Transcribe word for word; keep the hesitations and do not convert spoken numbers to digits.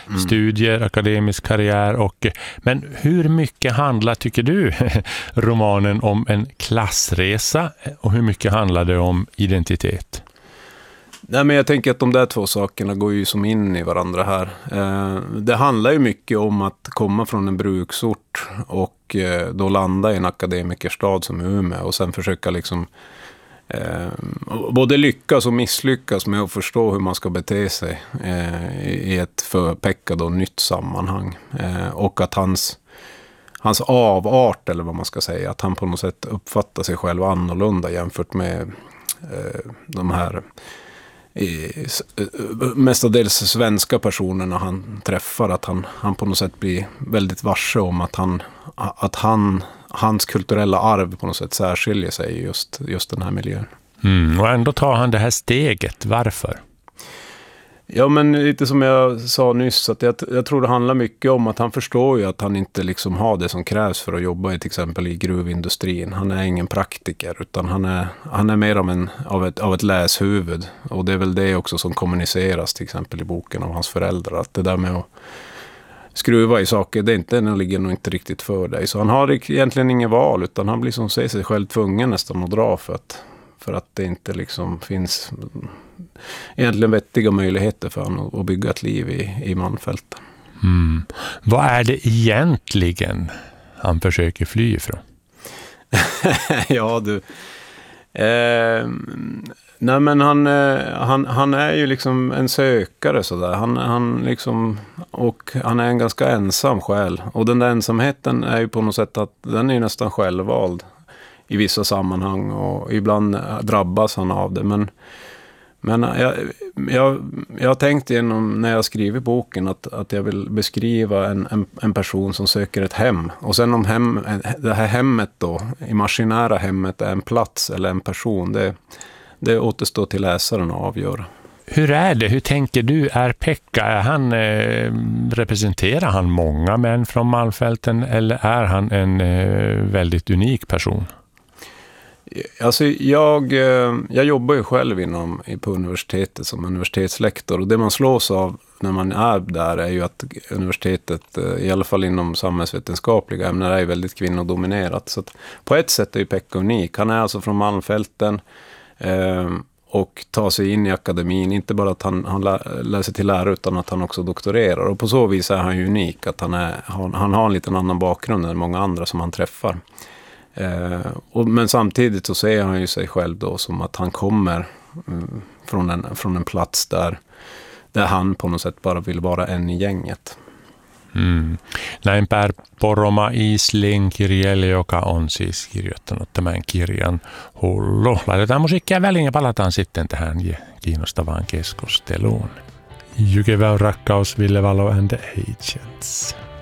mm. studier, akademisk karriär. Och, men hur mycket handlar, tycker du, romanen om en klassresa och hur mycket handlar det om identitet? Nej, men jag tänker att de där två sakerna går ju som in i varandra här. Eh, det handlar ju mycket om att komma från en bruksort och eh, då landa i en akademikerstad som Umeå och sen försöka liksom eh, både lyckas och misslyckas med att förstå hur man ska bete sig eh, i ett för Pekka då nytt sammanhang. Eh, och att hans, hans avart, eller vad man ska säga, att han på något sätt uppfattar sig själv annorlunda jämfört med eh, de här i mestadels svenska personerna han träffar, att han, han på något sätt blir väldigt varse om att han, att han hans kulturella arv på något sätt särskiljer sig i just, just den här miljön. Mm, och ändå tar han det här steget. Varför? Ja, men lite som jag sa nyss, att jag, jag tror det handlar mycket om att han förstår ju att han inte liksom har det som krävs för att jobba i till exempel i gruvindustrin. Han är ingen praktiker, utan han är, han är mer av, en, av, ett, av ett läshuvud. Och det är väl det också som kommuniceras till exempel i boken av hans föräldrar. Att det där med att skruva i saker, det är inte, den ligger nog inte riktigt för dig. Så han har egentligen ingen val, utan han blir som säger sig själv tvungen nästan att dra för att För att det inte liksom finns egentligen vettiga möjligheter för honom att bygga ett liv i, i Malmfälten. Mm. Vad är det egentligen han försöker fly ifrån? Ja, du. Eh, nej, men han, han, han är ju liksom en sökare sådär. Han, han liksom, och han är en ganska ensam själ. Och den där ensamheten är ju på något sätt att den är ju nästan självvald i vissa sammanhang, och ibland drabbas han av det. Men, men jag, jag, jag har tänkt igenom när jag skriver boken att, att jag vill beskriva en, en, en person som söker ett hem. Och sen om hem, det här hemmet då, imaginära hemmet, är en plats eller en person, det, det återstår till läsaren att avgöra. Hur är det? Hur tänker du? Är Pekka, är han, eh, representerar han många män från Malmfälten, eller är han en eh, väldigt unik person? Alltså jag, jag jobbar ju själv inom, på universitetet som universitetslektor, och det man slås av när man är där är ju att universitetet, i alla fall inom samhällsvetenskapliga ämnen, är väldigt kvinnodominerat. Så att på ett sätt är ju Pekka unik. Han är alltså från Malmfälten eh, och tar sig in i akademin. Inte bara att han, han lä, läser till lärare, utan att han också doktorerar. Och på så vis är han ju unik, att han, är, han, han har en liten annan bakgrund än många andra som han träffar. Eh, och, men samtidigt så ser han ju sig själv då som att han kommer mm, från, en, från en plats där, där han på något sätt bara vill vara en i gänget. Mm. Näin Pär Poromaa-Iislin kirjailija, joka on siis kirjoittanut tämän kirjan Hullu. Laitetaan musiikkia väliin ja palataan sitten tähän kiinnostavaan keskusteluun. Jykevä rakkaus, Ville Valo and the Agents.